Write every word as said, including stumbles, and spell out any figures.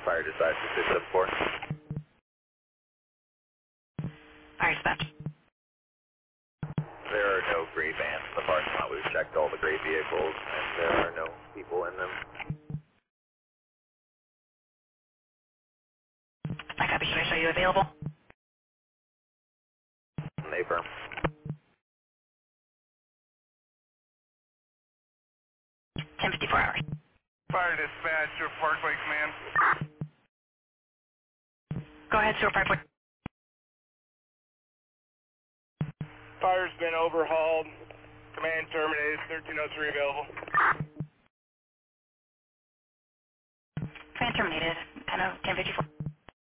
Fire dispatch to six seven four. Fire dispatch. There are no gray vans in the parking lot. We've checked all the gray vehicles, and there are no people in them. I copy. Should I show you available? They firm. ten fifty-four hours. Fire dispatch to Parkway Command. Go ahead, Stuart Parkway. Fire's been overhauled. Command terminated. thirteen oh three available. Command terminated. ten fifty-four.